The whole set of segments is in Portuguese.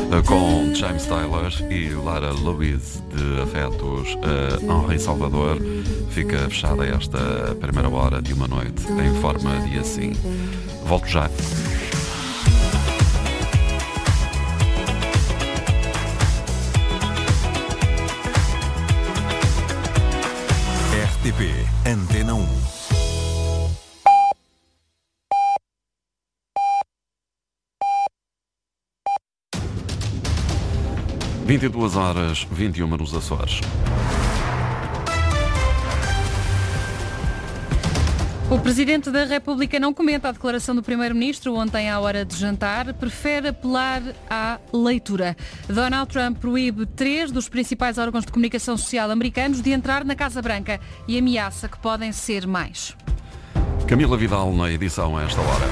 com James Taylor e Lara Louise de afetos a Henri Salvador. Fica fechada esta primeira hora de uma noite em forma de assim. Volto já. RTP Antena 1. – 22h21 nos Açores. O Presidente da República não comenta a declaração do Primeiro-Ministro ontem à hora de jantar, prefere apelar à leitura. Donald Trump proíbe 3 dos principais órgãos de comunicação social americanos de entrar na Casa Branca e ameaça que podem ser mais. Camila Vidal na edição a esta hora.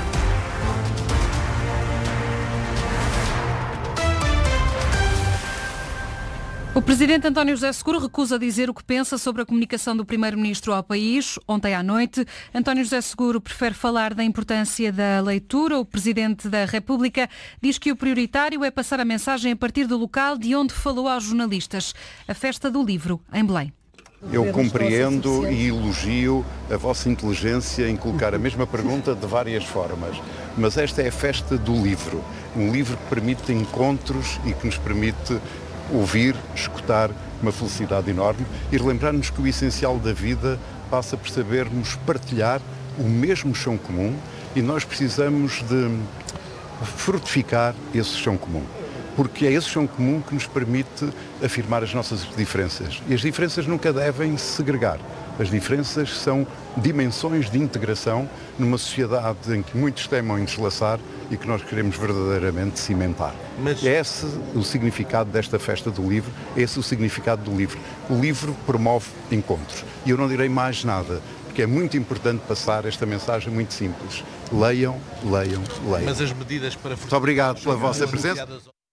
O Presidente António José Seguro recusa dizer o que pensa sobre a comunicação do Primeiro-Ministro ao país. Ontem à noite, António José Seguro prefere falar da importância da leitura. O Presidente da República diz que o prioritário é passar a mensagem a partir do local de onde falou aos jornalistas, a Festa do Livro, em Belém. Eu compreendo e elogio a vossa inteligência em colocar a mesma pergunta de várias formas, mas esta é a Festa do Livro, um livro que permite encontros e que nos permite ouvir, escutar, uma felicidade enorme e relembrar-nos que o essencial da vida passa por sabermos partilhar o mesmo chão comum e nós precisamos de frutificar esse chão comum, porque é esse chão comum que nos permite afirmar as nossas diferenças. E as diferenças nunca devem segregar. As diferenças são dimensões de integração numa sociedade em que muitos temem em deslaçar e que nós queremos verdadeiramente cimentar. Mas é esse o significado desta Festa do Livro, é esse o significado do livro. O livro promove encontros. E eu não direi mais nada, porque é muito importante passar esta mensagem muito simples. Leiam, leiam, leiam. Mas as medidas para... Muito obrigado pela vossa presença.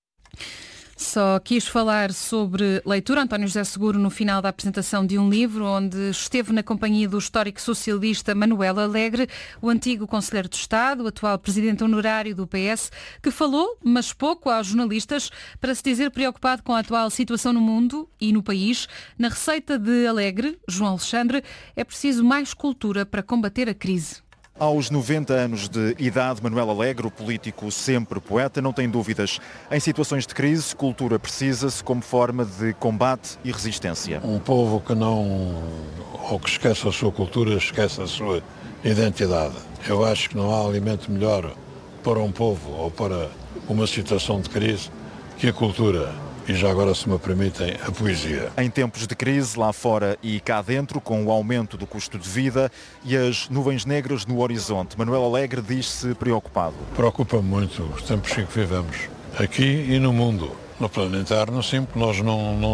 Só quis falar sobre leitura. António José Seguro, no final da apresentação de um livro, onde esteve na companhia do histórico socialista Manuel Alegre, o antigo Conselheiro de Estado, o atual Presidente honorário do PS, que falou, mas pouco, aos jornalistas, para se dizer preocupado com a atual situação no mundo e no país. Na receita de Alegre, João Alexandre, é preciso mais cultura para combater a crise. Aos 90 anos de idade, Manuel Alegre, o político sempre poeta, não tem dúvidas. Em situações de crise, cultura precisa-se como forma de combate e resistência. Um povo que não, ou que esquece a sua cultura, esquece a sua identidade. Eu acho que não há alimento melhor para um povo ou para uma situação de crise que a cultura. E já agora, se me permitem, a poesia. Em tempos de crise, lá fora e cá dentro, com o aumento do custo de vida e as nuvens negras no horizonte, Manuel Alegre diz-se preocupado. Preocupa-me muito os tempos em que vivemos, aqui e no mundo. No plano interno, sim, porque nós não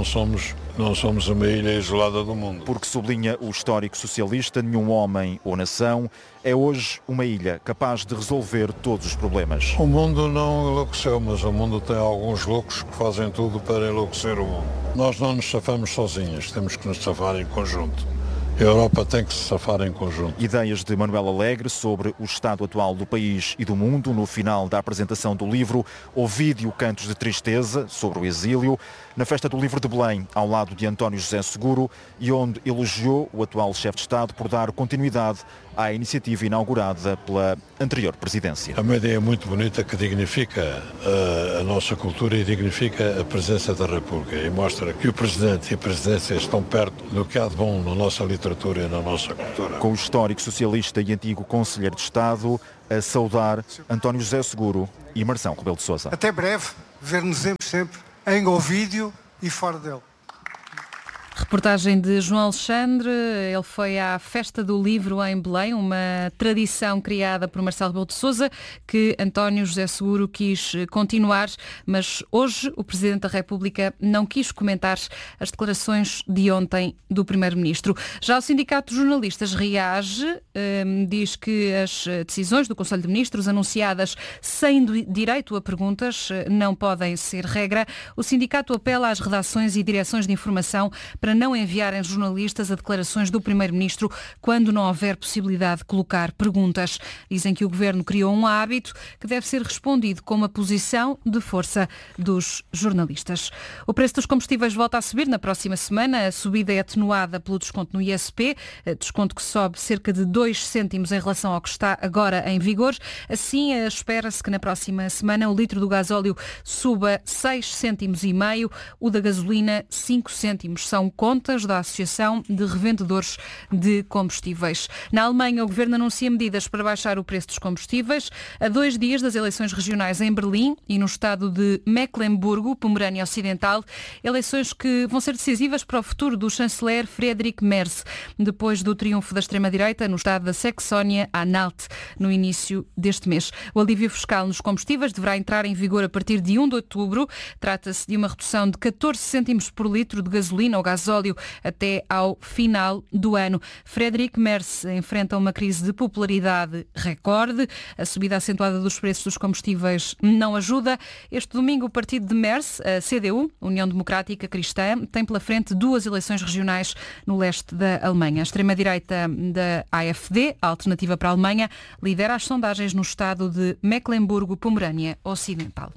somos uma ilha isolada do mundo. Porque, sublinha o histórico socialista, nenhum homem ou nação é hoje uma ilha capaz de resolver todos os problemas. O mundo não enlouqueceu, mas o mundo tem alguns loucos que fazem tudo para enlouquecer o mundo. Nós não nos safamos sozinhos, temos que nos safar em conjunto. A Europa tem que se safar em conjunto. Ideias de Manuel Alegre sobre o estado atual do país e do mundo. No final da apresentação do livro, Ovídio Cantos de Tristeza, sobre o exílio, na Festa do Livro de Belém, ao lado de António José Seguro, e onde elogiou o atual chefe de Estado por dar continuidade à iniciativa inaugurada pela anterior presidência. É uma ideia muito bonita que dignifica a nossa cultura e dignifica a presença da República e mostra que o Presidente e a Presidência estão perto do que há de bom na nossa literatura e na nossa cultura. Com o histórico socialista e antigo Conselheiro de Estado a saudar António José Seguro e Marção Rebelo de Sousa. Até breve, ver-nos sempre em Ovídio e fora dele. Reportagem de João Alexandre. Ele foi à Festa do Livro em Belém, uma tradição criada por Marcelo Rebelo de Sousa que António José Seguro quis continuar, mas hoje o Presidente da República não quis comentar as declarações de ontem do Primeiro-Ministro. Já o Sindicato de Jornalistas reage, diz que as decisões do Conselho de Ministros anunciadas sem direito a perguntas não podem ser regra. O sindicato apela às redações e direções de informação para não enviarem jornalistas a declarações do Primeiro-Ministro quando não houver possibilidade de colocar perguntas. Dizem que o Governo criou um hábito que deve ser respondido com uma posição de força dos jornalistas. O preço dos combustíveis volta a subir na próxima semana. A subida é atenuada pelo desconto no ISP, desconto que sobe cerca de 2 cêntimos em relação ao que está agora em vigor. Assim, espera-se que na próxima semana o litro do gasóleo suba 6 cêntimos e meio, o da gasolina 5 cêntimos. São contas da Associação de Revendedores de Combustíveis. Na Alemanha, o Governo anuncia medidas para baixar o preço dos combustíveis. A 2 dias das eleições regionais em Berlim e no estado de Mecklemburgo, Pomerânia Ocidental, eleições que vão ser decisivas para o futuro do chanceler Friedrich Merz, depois do triunfo da extrema-direita no estado da Saxónia-Anhalt, no início deste mês. O alívio fiscal nos combustíveis deverá entrar em vigor a partir de 1 de outubro. Trata-se de uma redução de 14 cêntimos por litro de gasolina ou gasóleo até ao final do ano. Friedrich Merz enfrenta uma crise de popularidade recorde. A subida acentuada dos preços dos combustíveis não ajuda. Este domingo, o partido de Merz, a CDU, União Democrática Cristã, tem pela frente 2 eleições regionais no leste da Alemanha. A extrema-direita da AfD, a Alternativa para a Alemanha, lidera as sondagens no estado de Mecklemburgo-Pomerânia Ocidental.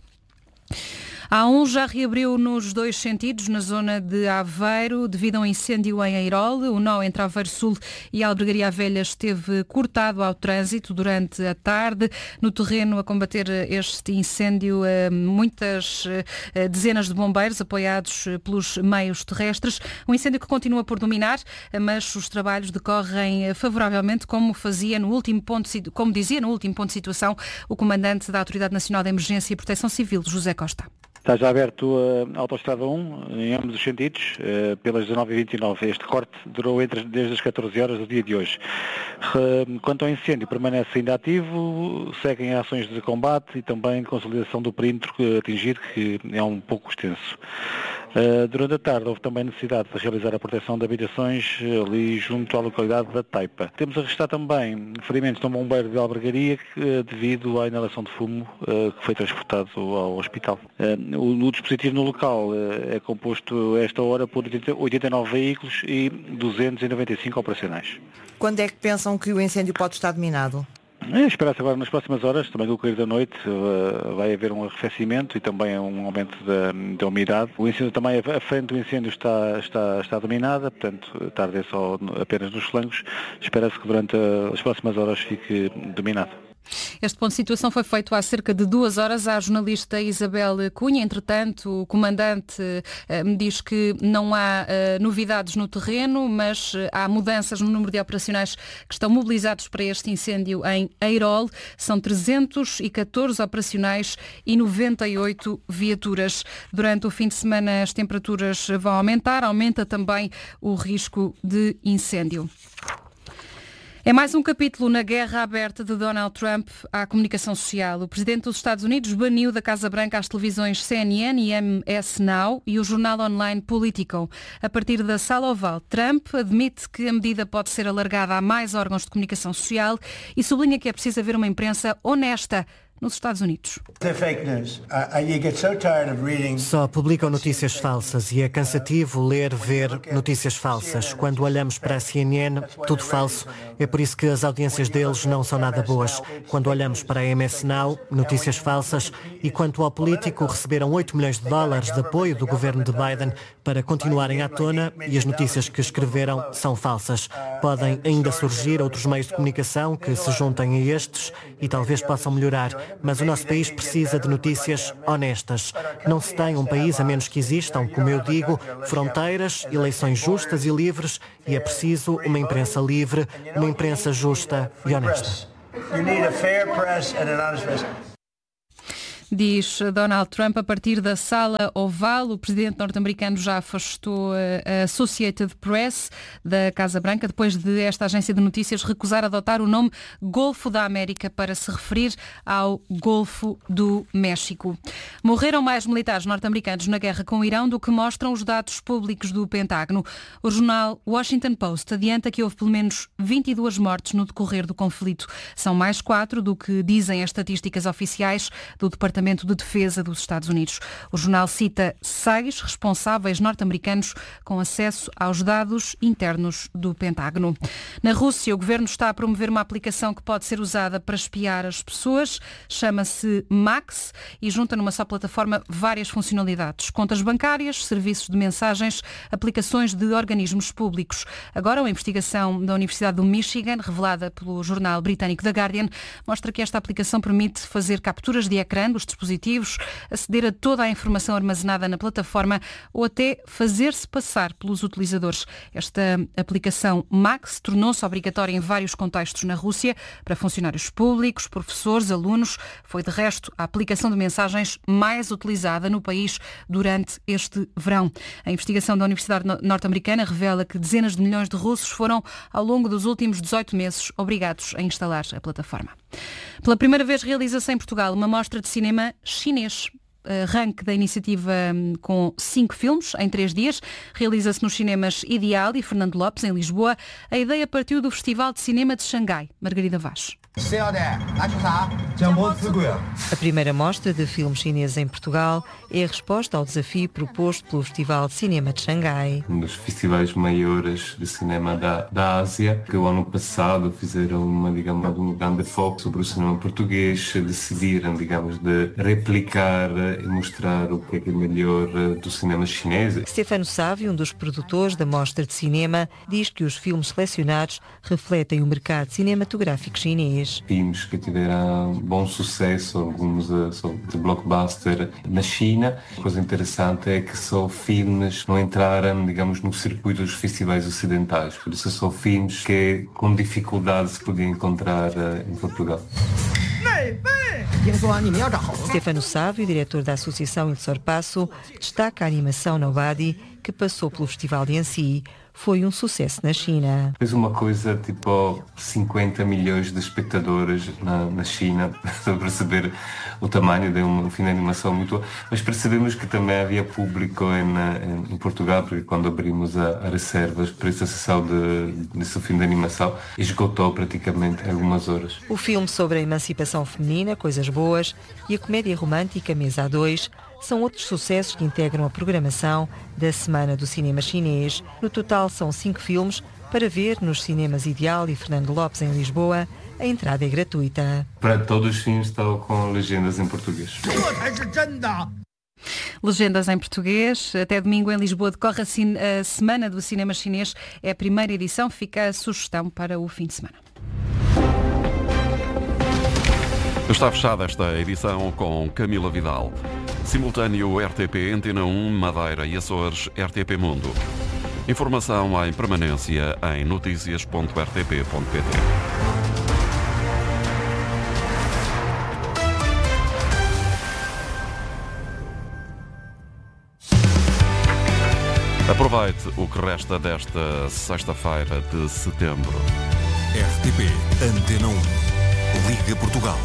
A A1 já reabriu nos 2 sentidos na zona de Aveiro devido a um incêndio em Eirol. O nó entre Aveiro Sul e Albergaria Velha esteve cortado ao trânsito durante a tarde. No terreno a combater este incêndio, muitas dezenas de bombeiros apoiados pelos meios terrestres. Um incêndio que continua por dominar, mas os trabalhos decorrem favoravelmente, como dizia no último ponto de situação o comandante da Autoridade Nacional de Emergência e Proteção Civil, José Costa. Está já aberto a Autostrada 1, em ambos os sentidos, pelas 19h29. Este corte durou desde as 14 horas do dia de hoje. Quanto ao incêndio, permanece ainda ativo, seguem ações de combate e também de consolidação do perímetro atingido, que é um pouco extenso. Durante a tarde houve também necessidade de realizar a proteção de habitações ali junto à localidade da Taipa. Temos a registrar também ferimentos de um bombeiro de Albergaria devido à inalação de fumo que foi transportado ao hospital. O dispositivo no local é composto a esta hora por 89 veículos e 295 operacionais. Quando é que pensam que o incêndio pode estar dominado? Espera-se agora nas próximas horas, também no decorrer da noite vai haver um arrefecimento e também um aumento da umidade. O incêndio também, a frente do incêndio está dominada, portanto tarde é só apenas nos flancos. Espera-se que durante as próximas horas fique dominado. Este ponto de situação foi feito há cerca de 2 horas à jornalista Isabel Cunha. Entretanto, o comandante me diz que não há novidades no terreno, mas há mudanças no número de operacionais que estão mobilizados para este incêndio em Eirol. São 314 operacionais e 98 viaturas. Durante o fim de semana as temperaturas vão aumentar, aumenta também o risco de incêndio. É mais um capítulo na guerra aberta de Donald Trump à comunicação social. O presidente dos Estados Unidos baniu da Casa Branca as televisões CNN e MS Now e o jornal online Politico. A partir da Sala Oval, Trump admite que a medida pode ser alargada a mais órgãos de comunicação social e sublinha que é preciso haver uma imprensa honesta nos Estados Unidos. Só publicam notícias falsas e é cansativo ver notícias falsas. Quando olhamos para a CNN, tudo falso. É por isso que as audiências deles não são nada boas. Quando olhamos para a MS Now, notícias falsas. E quanto ao Político, receberam 8 milhões de dólares de apoio do governo de Biden para continuarem à tona e as notícias que escreveram são falsas. Podem ainda surgir outros meios de comunicação que se juntem a estes e talvez possam melhorar. Mas o nosso país precisa de notícias honestas. Não se tem um país a menos que existam, como eu digo, fronteiras, eleições justas e livres, e é preciso uma imprensa livre, uma imprensa justa e honesta. Diz Donald Trump a partir da Sala Oval. O presidente norte-americano já afastou a Associated Press da Casa Branca depois de esta agência de notícias recusar adotar o nome Golfo da América para se referir ao Golfo do México. Morreram mais militares norte-americanos na guerra com o Irão do que mostram os dados públicos do Pentágono. O jornal Washington Post adianta que houve pelo menos 22 mortes no decorrer do conflito. São mais 4 do que dizem as estatísticas oficiais do Departamento Departamento de Defesa dos Estados Unidos. O jornal cita 6 responsáveis norte-americanos com acesso aos dados internos do Pentágono. Na Rússia, o governo está a promover uma aplicação que pode ser usada para espiar as pessoas. Chama-se Max e junta numa só plataforma várias funcionalidades. Contas bancárias, serviços de mensagens, aplicações de organismos públicos. Agora, uma investigação da Universidade do Michigan, revelada pelo jornal britânico The Guardian, mostra que esta aplicação permite fazer capturas de ecrã dos dispositivos, aceder a toda a informação armazenada na plataforma ou até fazer-se passar pelos utilizadores. Esta aplicação Max tornou-se obrigatória em vários contextos na Rússia, para funcionários públicos, professores, alunos. Foi, de resto, a aplicação de mensagens mais utilizada no país durante este verão. A investigação da Universidade norte-americana revela que dezenas de milhões de russos foram, ao longo dos últimos 18 meses, obrigados a instalar a plataforma. Pela primeira vez realiza-se em Portugal uma mostra de cinema chinês. Arranque da iniciativa com 5 filmes em 3 dias. Realiza-se nos cinemas Ideal e Fernando Lopes, em Lisboa. A ideia partiu do Festival de Cinema de Xangai. Margarida Vaz. A primeira mostra de filmes chineses em Portugal é a resposta ao desafio proposto pelo Festival de Cinema de Xangai. Um dos festivais maiores de cinema da Ásia, que o ano passado fizeram um grande foco sobre o cinema português, decidiram, de replicar e mostrar o que é melhor do cinema chinês. Stefano Sávio, um dos produtores da mostra de cinema, diz que os filmes selecionados refletem o mercado cinematográfico chinês. Filmes que tiveram bom sucesso, alguns de blockbuster na China. A coisa interessante é que só filmes não entraram, no circuito dos festivais ocidentais. Por isso são filmes que com dificuldade se podiam encontrar em Portugal. Stefano Sávio, diretor da Associação Il Sorpasso, destaca a animação Nobody, que passou pelo Festival de Annecy. Foi um sucesso na China. Fez uma coisa tipo 50 milhões de espectadores na China, para perceber o tamanho de um filme de animação muito. Mas percebemos que também havia público em Portugal, porque quando abrimos a reservas para essa sessão desse filme de animação, esgotou praticamente em algumas horas. O filme sobre a emancipação feminina, Coisas Boas, e a comédia romântica Mesa A2 são outros sucessos que integram a programação da Semana do Cinema Chinês. No total são 5 filmes para ver nos cinemas Ideal e Fernando Lopes em Lisboa. A entrada é gratuita. Para todos os filmes estão com legendas em português. Legendas em português. Até domingo em Lisboa decorre a Semana do Cinema Chinês. É a primeira edição. Fica a sugestão para o fim de semana. Está fechada esta edição com Camila Vidal. Simultâneo RTP Antena 1, Madeira e Açores, RTP Mundo. Informação em permanência em noticias.rtp.pt. Aproveite o que resta desta sexta-feira de setembro. RTP Antena 1, Liga Portugal.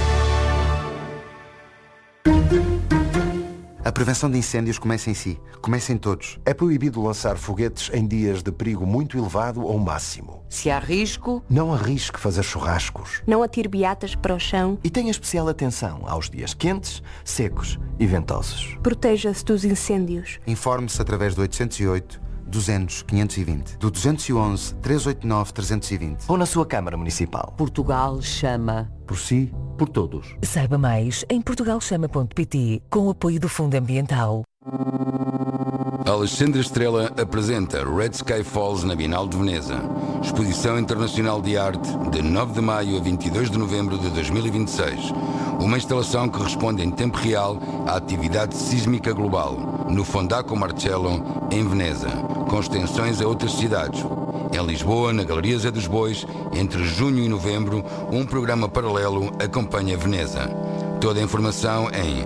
A prevenção de incêndios começa em si. Começa em todos. É proibido lançar foguetes em dias de perigo muito elevado ou máximo. Se há risco... Não arrisque fazer churrascos. Não atire beatas para o chão. E tenha especial atenção aos dias quentes, secos e ventosos. Proteja-se dos incêndios. Informe-se através do 808 200 520, do 211 389 320 ou na sua Câmara Municipal. Portugal chama. Por si, por todos. Saiba mais em portugalchama.pt, com o apoio do Fundo Ambiental. Alexandre Estrela apresenta Red Sky Falls na Bienal de Veneza. Exposição Internacional de Arte de 9 de maio a 22 de novembro de 2026. Uma instalação que responde em tempo real à atividade sísmica global, no Fondaco Marcello, em Veneza, com extensões a outras cidades. Em Lisboa, na Galeria Zé dos Bois, entre junho e novembro, um programa paralelo acompanha Veneza. Toda a informação em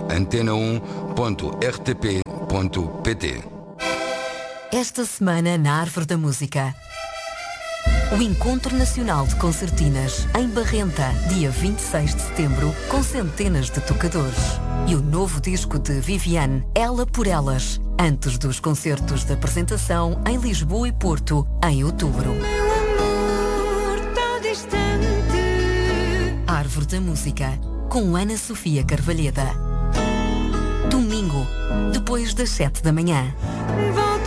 antena1.rtp.pt. Esta semana na Árvore da Música, o Encontro Nacional de Concertinas em Barrenta, dia 26 de setembro, com centenas de tocadores. E o novo disco de Viviane, Ela por Elas, antes dos concertos de apresentação em Lisboa e Porto, em outubro. Árvore da Música, com Ana Sofia Carvalheda. Domingo, depois das 7 da manhã.